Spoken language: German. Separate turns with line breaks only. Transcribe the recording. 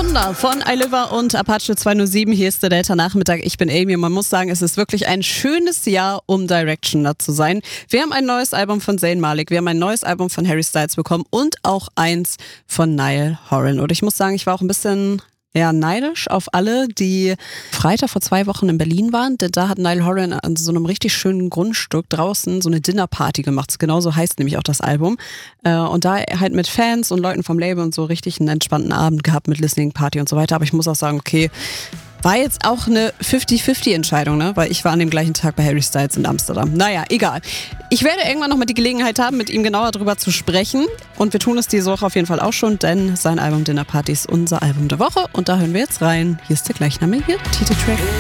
Wonder von iLiver und Apache 207. Hier ist der Delta-Nachmittag. Ich bin Amy und man muss sagen, es ist wirklich ein schönes Jahr, um Directioner zu sein. Wir haben ein neues Album von Zayn Malik, wir haben ein neues Album von Harry Styles bekommen und auch eins von Niall Horan. Und ich muss sagen, ich war auch ein bisschen neidisch auf alle, die Freitag vor 2 Wochen in Berlin waren, denn da hat Niall Horan an so einem richtig schönen Grundstück draußen so eine Dinnerparty gemacht. Genauso heißt nämlich auch das Album. Und da halt mit Fans und Leuten vom Label und so richtig einen entspannten Abend gehabt mit Listening Party und so weiter. Aber ich muss auch sagen, okay, war jetzt auch eine 50-50-Entscheidung, ne? Weil ich war an dem gleichen Tag bei Harry Styles in Amsterdam. Naja, egal. Ich werde irgendwann nochmal die Gelegenheit haben, mit ihm genauer drüber zu sprechen. Und wir tun es diese Woche auf jeden Fall auch schon, denn sein Album Dinner Party ist unser Album der Woche. Und da hören wir jetzt rein. Hier ist der gleichnamige Titeltrack.